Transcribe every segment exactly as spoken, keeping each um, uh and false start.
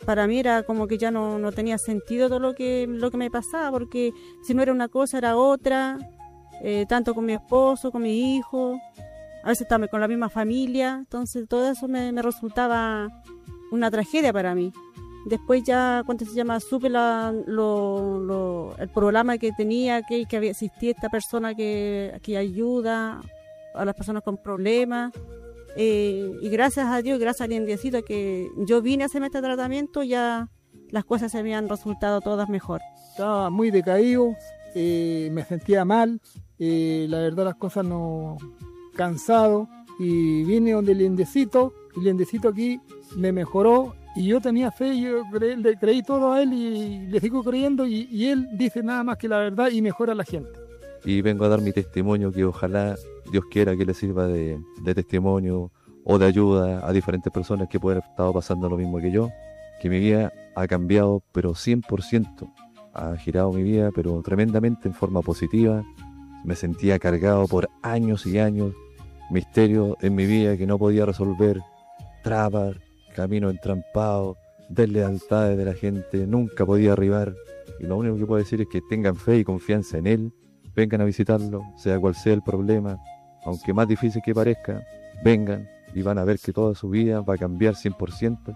para mí era como que ya no, no tenía sentido todo lo que, lo que me pasaba, porque si no era una cosa era otra, eh, tanto con mi esposo, con mi hijo, a veces estaba con la misma familia, entonces todo eso me, me resultaba una tragedia para mí. Después ya, cuando se llama, supe la, lo, lo, el programa que tenía, que, que había existía esta persona que, que ayuda a las personas con problemas. Eh, y gracias a Dios, gracias al Indiecito que yo vine a hacerme este tratamiento, ya las cosas se me han resultado todas mejor. Estaba muy decaído, eh, me sentía mal, eh, la verdad las cosas no... cansado, y vine donde el Indiecito, el Indiecito aquí me mejoró. Y yo tenía fe, yo cre- le creí todo a él y le sigo creyendo, y, y él dice nada más que la verdad y mejora a la gente. Y vengo a dar mi testimonio, que ojalá Dios quiera que le sirva de, de testimonio o de ayuda a diferentes personas que pueden haber estado pasando lo mismo que yo, que mi vida ha cambiado, pero cien por ciento. Ha girado mi vida, pero tremendamente en forma positiva. Me sentía cargado por años y años, misterios en mi vida que no podía resolver, trabas, camino entrampado, deslealtades de la gente, nunca podía arribar. Y lo único que puedo decir es que tengan fe y confianza en Él, vengan a visitarlo, sea cual sea el problema, aunque más difícil que parezca, vengan y van a ver que toda su vida va a cambiar cien por ciento.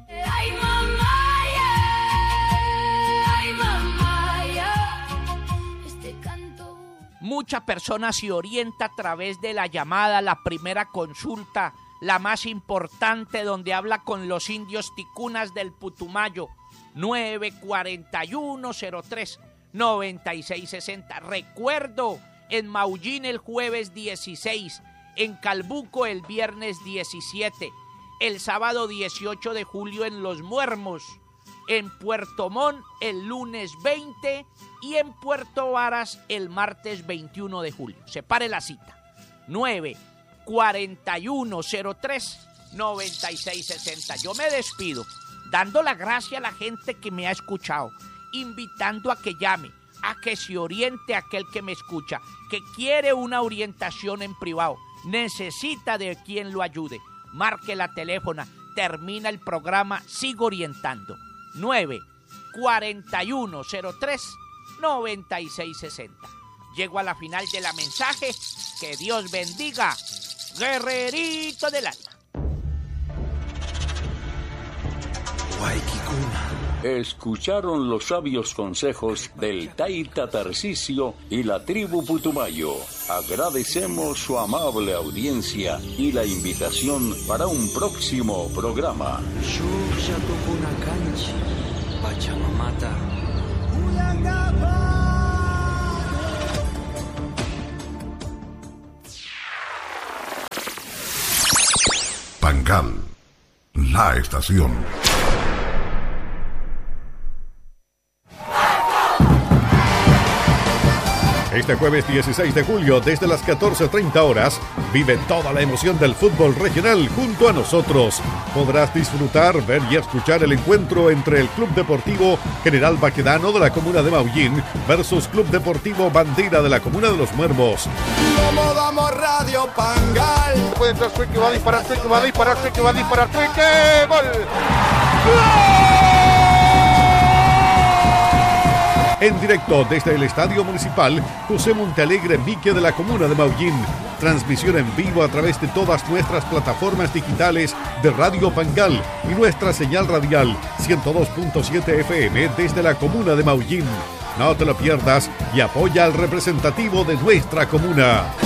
Mucha persona se orienta a través de la llamada, la primera consulta, la más importante, donde habla con los indios ticunas del Putumayo, nueve cuatro uno cero tres nueve seis seis cero. Recuerdo, en Maullín el jueves dieciséis, en Calbuco el viernes diecisiete, el sábado dieciocho de julio en Los Muermos, en Puerto Montt el lunes veinte y en Puerto Varas el martes veintiuno de julio. Separe la cita. nueve cuatro uno cero tres nueve seis seis cero. Yo me despido dando la gracia a la gente que me ha escuchado, invitando a que llame, a que se oriente aquel que me escucha, que quiere una orientación en privado, necesita de quien lo ayude. Marque la teléfona, termina el programa, sigo orientando. nueve cuatro uno cero tres nueve seis seis cero. Llego a la final de la mensaje. Que Dios bendiga, guerrerito del alma. Escucharon los sabios consejos del Taita Tarcisio y la tribu Putumayo. Agradecemos su amable audiencia y la invitación para un próximo programa. Pangal, la estación. Este jueves dieciséis de julio, desde las catorce treinta horas, vive toda la emoción del fútbol regional junto a nosotros. Podrás disfrutar, ver y escuchar el encuentro entre el Club Deportivo General Baquedano de la comuna de Maullín versus Club Deportivo Bandera de la comuna de Los Muermos. ¿Cómo damos Radio Pangal? Puede entrar Sueque, va a disparar, Sueque, va a disparar, Sueque, va a disparar, Sueque, ¡gol! ¡Gol! En directo desde el Estadio Municipal José Montealegre Vique de la comuna de Maullín. Transmisión en vivo a través de todas nuestras plataformas digitales de Radio Pangal y nuestra señal radial ciento dos punto siete F M desde la comuna de Maullín. No te lo pierdas y apoya al representativo de nuestra comuna.